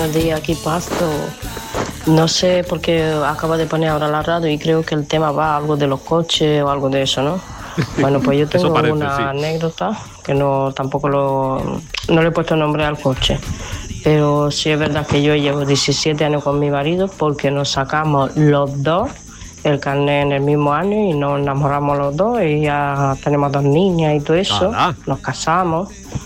Buenos días, aquí Pasto. No sé por qué acabo de poner ahora la radio y creo que el tema va algo de los coches o algo de eso, ¿no? Bueno, pues yo tengo una anécdota que no le he puesto nombre al coche. Pero sí es verdad que yo llevo 17 años con mi marido porque nos sacamos los dos el carnet en el mismo año y nos enamoramos los dos y ya tenemos 2 niñas y todo eso. Nos casamos.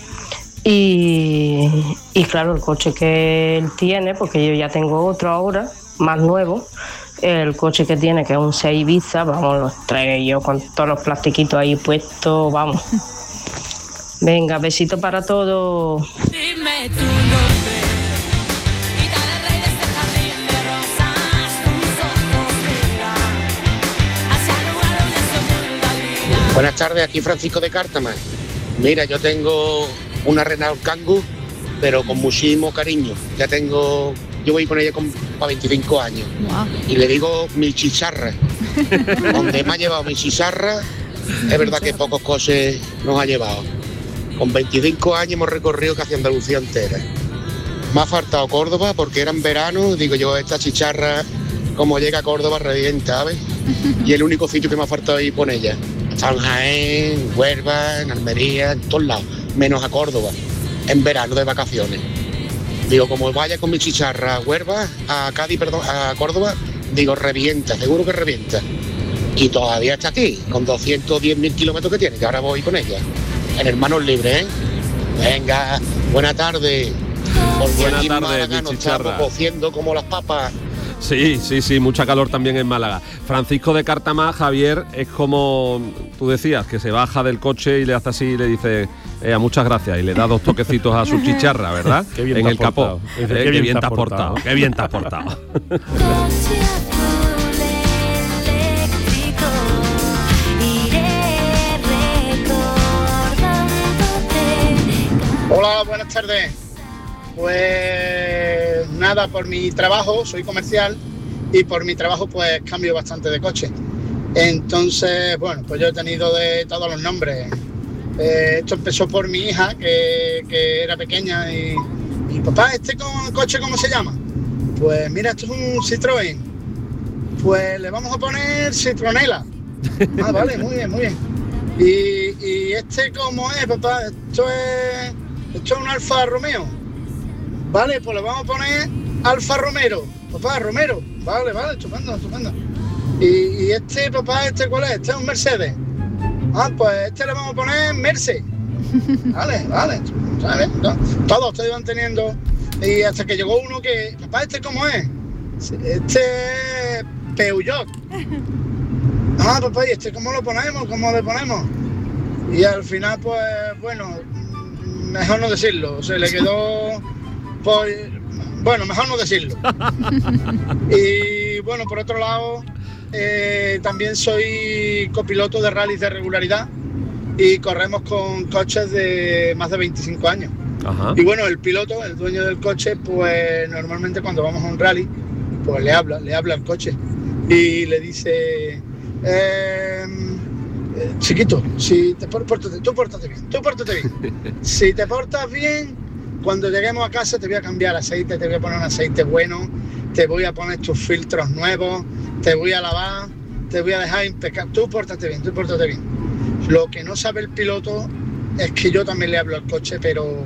Y claro, el coche que él tiene, porque yo ya tengo otro ahora, más nuevo, el coche que tiene, que es un 6 Ibiza, vamos los 3, yo con todos los plastiquitos ahí puestos, vamos. Venga, besito para todos. Dime tu nombre, quita el rey de este jardín de rosas, tus ojos miran hacia el lugar donde se oculta el día. Buenas tardes, aquí Francisco de Cártama. Mira, yo tengo una Renault Kangoo, pero con muchísimo cariño. Yo voy con ella para 25 años. Wow. Y le digo mi chicharra. Donde me ha llevado mi chicharra, es verdad que pocos coches nos ha llevado. Con 25 años hemos recorrido casi Andalucía entera. Me ha faltado Córdoba porque era en verano. Digo yo, esta chicharra, como llega a Córdoba, revienta, ¿sabes? Y el único sitio que me ha faltado ir con ella. Está en Jaén, Huelva, en Almería, en todos lados, menos a Córdoba, en verano de vacaciones. Digo, como vaya con mi chicharra a Huelva, a Córdoba, digo, revienta, seguro que revienta. Y todavía está aquí, con 210.000 kilómetros que tiene, que ahora voy con ella. En Hermanos Libres, ¿eh? Venga, buena tarde. Buena tarde, mi chicharra. Estamos cociendo como las papas. Sí, mucha calor también en Málaga. Francisco de Cártama, Javier, es como tú decías, que se baja del coche y le hace así y le dice muchas gracias y le da 2 toquecitos a su chicharra, ¿verdad? Qué bien en el capó. Qué bien te has portado. Qué bien te has portado. Hola, buenas tardes. Pues nada, por mi trabajo, soy comercial y por mi trabajo pues cambio bastante de coche. Entonces, bueno, pues yo he tenido de todos los nombres. Esto empezó por mi hija, que era pequeña y papá, ¿este coche cómo se llama? Pues mira, esto es un Citroën. Pues le vamos a poner Citronela. Ah, vale, muy bien. ¿Y este cómo es, papá? Esto es un Alfa Romeo. Vale, pues le vamos a poner Alfa Romero. Papá, Romero. Vale, estupendo. ¿Y este, papá, cuál es? Este es un Mercedes. Ah, pues le vamos a poner Merce. Vale. ¿Sabes? Todos ustedes van teniendo. Y hasta que llegó uno que, papá, ¿este cómo es? Este es Peugeot. Ah, papá, ¿y este cómo lo ponemos? ¿Cómo le ponemos? Y al final, pues, bueno, mejor no decirlo. Se le quedó... Pues, bueno, mejor no decirlo. Y bueno, por otro lado, también soy copiloto de rallies de regularidad y corremos con coches de más de 25 años. Ajá. Y bueno, el piloto, el dueño del coche, pues normalmente cuando vamos a un rally, pues le habla al coche y le dice, chiquito, si tú pórtate bien. Si te portas bien, cuando lleguemos a casa te voy a cambiar el aceite, te voy a poner un aceite bueno, te voy a poner tus filtros nuevos, te voy a lavar, te voy a dejar impecable. Tú pórtate bien. Lo que no sabe el piloto es que yo también le hablo al coche, pero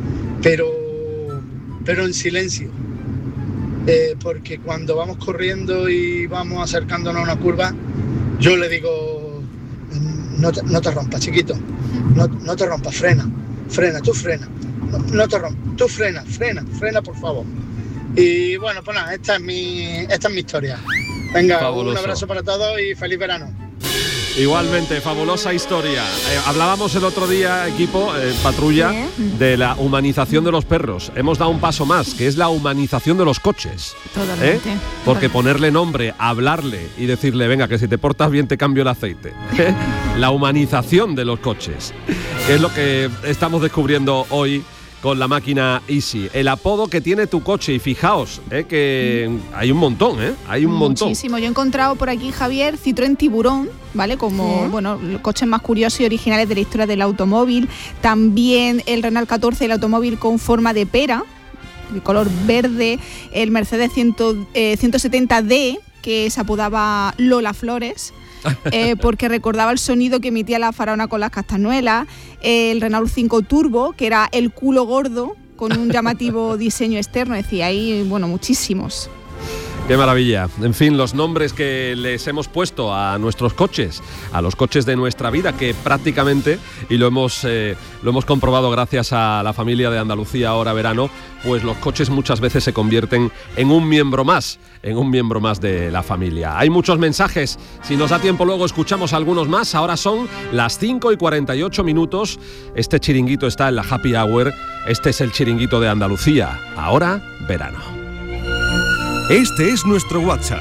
en silencio. Porque cuando vamos corriendo y vamos acercándonos a una curva, yo le digo, no te rompas, chiquito, no te rompas, frena, tú frena. No te rompas, tú frena, por favor. Y bueno, pues nada, esta es mi historia. Venga, fabuloso. Un abrazo para todos y feliz verano. Igualmente, fabulosa historia. Hablábamos el otro día, equipo, patrulla, de la humanización de los perros. Hemos dado un paso más, que es la humanización de los coches. Totalmente. Porque ponerle nombre, hablarle y decirle, venga, que si te portas bien te cambio el aceite. La humanización de los coches, que es lo que estamos descubriendo hoy con la máquina Easy. El apodo que tiene tu coche, y fijaos, que hay un montón, hay un montón. Muchísimo. Yo he encontrado por aquí, Javier, Citroën Tiburón, ¿vale? Como, bueno, los coches más curiosos y originales de la historia del automóvil. También el Renault 14, el automóvil con forma de pera, de color verde, el Mercedes 170D, que se apodaba Lola Flores, porque recordaba el sonido que emitía la faraona con las castañuelas, el Renault 5 Turbo, que era el culo gordo, con un llamativo diseño externo, decía ahí, bueno, muchísimos. Qué maravilla. En fin, los nombres que les hemos puesto a nuestros coches, a los coches de nuestra vida, que prácticamente, y lo hemos comprobado gracias a la familia de Andalucía Ahora Verano, pues los coches muchas veces se convierten en un miembro más de la familia. Hay muchos mensajes, si nos da tiempo luego escuchamos algunos más. Ahora son las 5:48. Este chiringuito está en la Happy Hour. Este es el chiringuito de Andalucía Ahora Verano. Este es nuestro WhatsApp,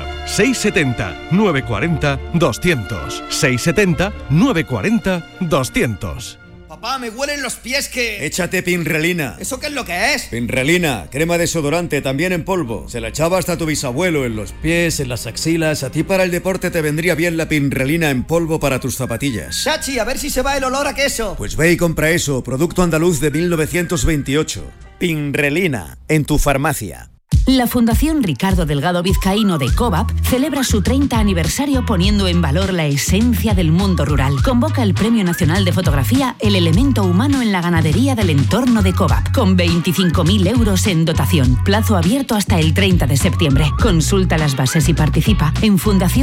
670-940-200. 670-940-200. Papá, me huelen los pies que... Échate Pinrelina. ¿Eso qué es lo que es? Pinrelina, crema desodorante, también en polvo. Se la echaba hasta tu bisabuelo en los pies, en las axilas. A ti para el deporte te vendría bien la Pinrelina en polvo para tus zapatillas. Chachi, a ver si se va el olor a queso. Pues ve y compra eso, producto andaluz de 1928. Pinrelina, en tu farmacia. La Fundación Ricardo Delgado Vizcaíno de COVAP celebra su 30 aniversario poniendo en valor la esencia del mundo rural. Convoca el Premio Nacional de Fotografía El Elemento Humano en la Ganadería del Entorno de COVAP, con 25.000 euros en dotación. Plazo abierto hasta el 30 de septiembre. Consulta las bases y participa en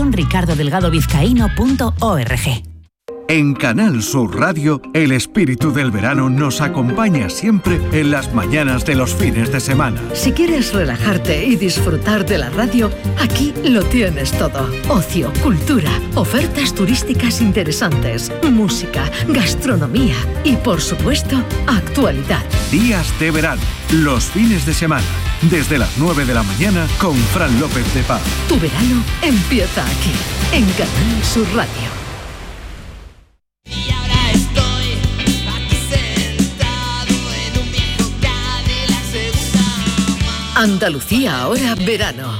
fundacionricardodelgadovizcaíno.org. En Canal Sur Radio, el espíritu del verano nos acompaña siempre en las mañanas de los fines de semana. Si quieres relajarte y disfrutar de la radio, aquí lo tienes todo. Ocio, cultura, ofertas turísticas interesantes, música, gastronomía y, por supuesto, actualidad. Días de verano, los fines de semana, desde las 9 de la mañana con Fran López de Paz. Tu verano empieza aquí, en Canal Sur Radio. Andalucía Ahora Verano.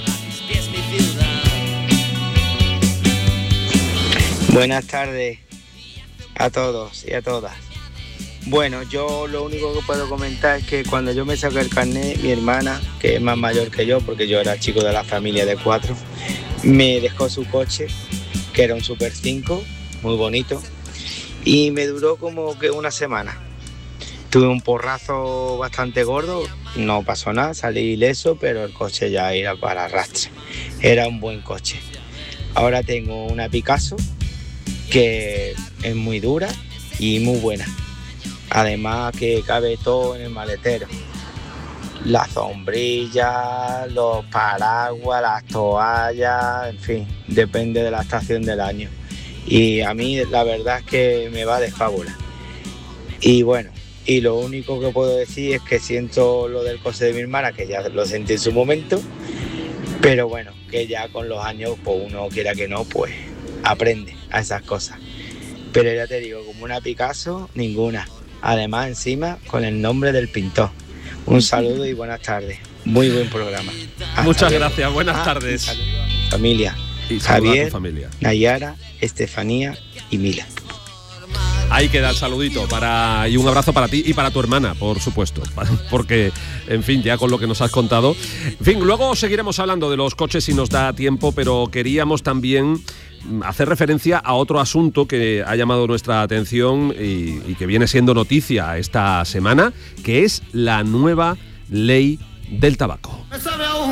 Buenas tardes a todos y a todas. Bueno, yo lo único que puedo comentar es que cuando yo me saqué el carnet, mi hermana, que es más mayor que yo, porque yo era chico de la familia de 4, me dejó su coche, que era un Super 5, muy bonito, y me duró como que una semana. Tuve un porrazo bastante gordo, no pasó nada, salí ileso, pero el coche ya era para arrastre. Era un buen coche. Ahora tengo una Picasso que es muy dura y muy buena. Además que cabe todo en el maletero. La sombrilla, los paraguas, las toallas, en fin, depende de la estación del año. Y a mí la verdad es que me va de fábula. Y bueno, y lo único que puedo decir es que siento lo del coche de mi hermana, que ya lo sentí en su momento, pero bueno, que ya con los años, pues uno quiera que no, pues aprende a esas cosas. Pero ya te digo, como una Picasso, ninguna. Además, encima, con el nombre del pintor. Un saludo y buenas tardes. Muy buen programa. Muchas gracias, buenas tardes. Saludos a mi familia. Y Javier, familia. Nayara, Estefanía y Mila. Ahí queda el saludito y un abrazo para ti y para tu hermana, por supuesto, porque, en fin, ya con lo que nos has contado. En fin, luego seguiremos hablando de los coches si nos da tiempo, pero queríamos también hacer referencia a otro asunto que ha llamado nuestra atención y que viene siendo noticia esta semana, que es la nueva ley del tabaco.